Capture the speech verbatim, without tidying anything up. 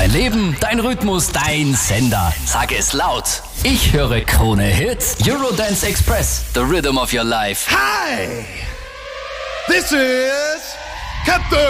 Dein Leben, dein Rhythmus, dein Sender. Sag es laut. Ich höre Krone Hits, Eurodance Express, the rhythm of your life. Hi! This is Captain